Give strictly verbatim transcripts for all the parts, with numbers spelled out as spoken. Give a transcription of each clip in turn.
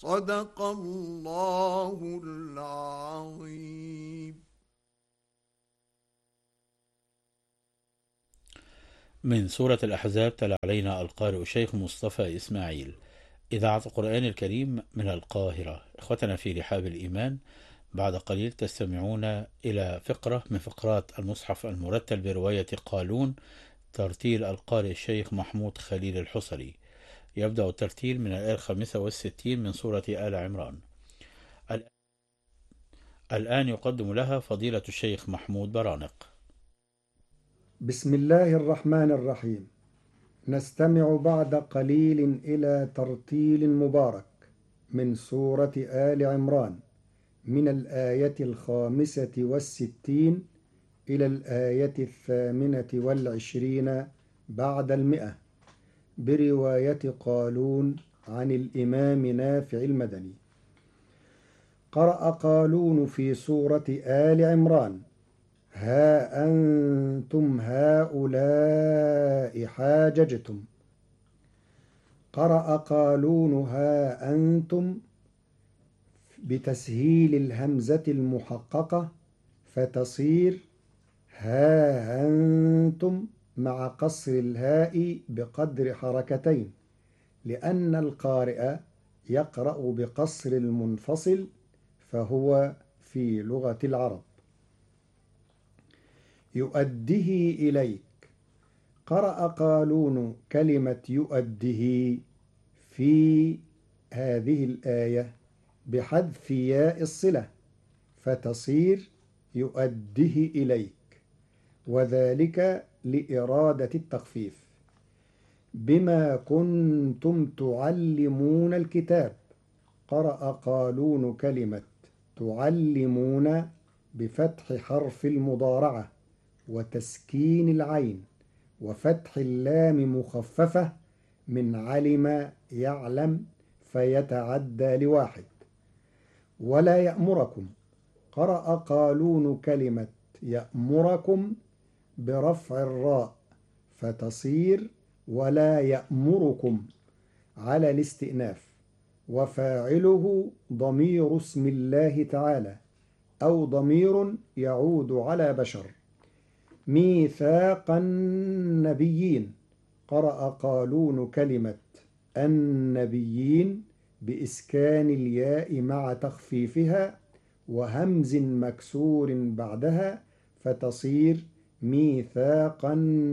صدق الله العظيم. من سورة الأحزاب تلا علينا القارئ الشيخ مصطفى إسماعيل، إذاعة القرآن الكريم من القاهرة. إخوتنا في رحاب الإيمان، بعد قليل تستمعون إلى فقرة من فقرات المصحف المرتل برواية قالون، ترتيل القارئ الشيخ محمود خليل الحصري. يبدأ الترتيل من الآية الخامسة والستين من سورة آل عمران. الآن يقدم لها فضيلة الشيخ محمود برانق. بسم الله الرحمن الرحيم. نستمع بعد قليل إلى ترتيل مبارك من سورة آل عمران من الآية الخامسة والستين إلى الآية الثامنة والعشرين بعد المئة، برواية قالون عن الإمام نافع المدني. قرأ قالون في سورة آل عمران: ها أنتم هؤلاء حاججتم. قرأ قالون ها أنتم بتسهيل الهمزة المحققة فتصير ها أنتم مع قصر الهاء بقدر حركتين، لأن القارئ يقرأ بقصر المنفصل فهو في لغة العرب. يؤديه إليك. قرأ قالون كلمة يؤديه في هذه الآية بحذف ياء الصلة فتصير يؤديه إليك، وذلك لإرادة التخفيف. بما كنتم تعلمون الكتاب. قرأ قالون كلمة تعلمون بفتح حرف المضارعة وتسكين العين وفتح اللام مخففة من علم يعلم فيتعدى لواحد. ولا يأمركم. قرأ قالون كلمة يأمركم برفع الراء فتصير ولا يأمركم على الاستئناف، وفاعله ضمير اسم الله تعالى أو ضمير يعود على بشر. ميثاق النبيين. قرأ قالون كلمة النبيين بإسكان الياء مع تخفيفها وهمز مكسور بعدها فتصير ميثاق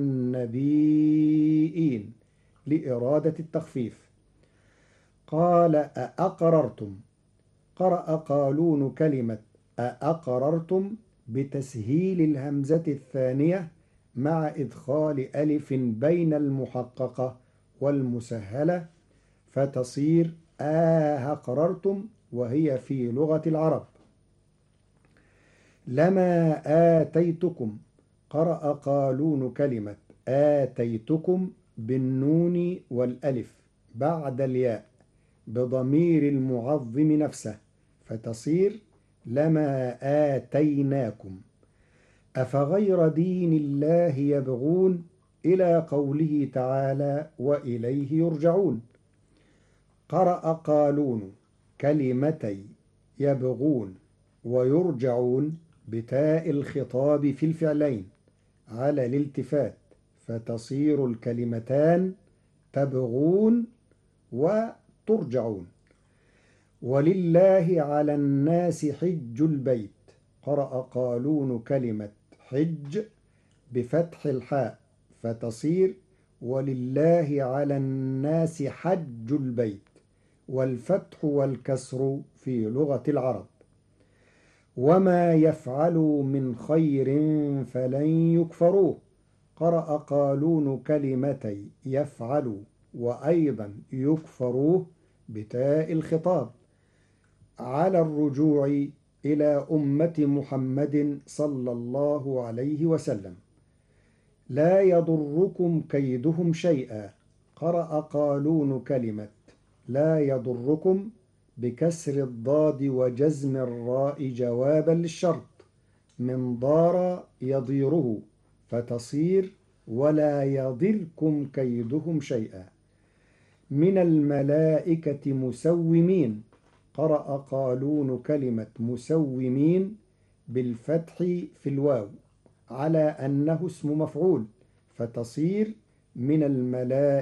النبيين لإرادة التخفيف. قال أأقررتم. قرأ قالون كلمة أأقررتم بتسهيل الهمزة الثانية مع إدخال ألف بين المحققة والمسهلة فتصير آه قررتم، وهي في لغة العرب. لما آتيتكم. قرأ قالون كلمة آتيتكم بالنون والألف بعد الياء بضمير المعظم نفسه فتصير لما آتيناكم. أفغير دين الله يبغون إلى قوله تعالى وإليه يرجعون. قرأ قالون كلمتي يبغون ويرجعون بتاء الخطاب في الفعلين على الالتفات فتصير الكلمتان تبغون وترجعون. ولله على الناس حج البيت. قرأ قالون كلمة حج بفتح الحاء فتصير ولله على الناس حج البيت، والفتح والكسر في لغة العرب. وما يفعلوا من خير فلن يكفروه. قرأ قالون كلمتي يفعلوا وأيضا يكفروه بتاء الخطاب على الرجوع إلى أمة محمد صلى الله عليه وسلم. لا يضركم كيدهم شيئا. قرأ قالون كلمة لا يضركم بكسر الضاد وجزم الراء جوابا للشرط من ضار يضيره فتصير ولا يضركم كيدهم شيئا. من الملائكة مسومين. قرأ قالون كلمة مسومين بالفتح في الواو على أنه اسم مفعول، فتصير من الملائكة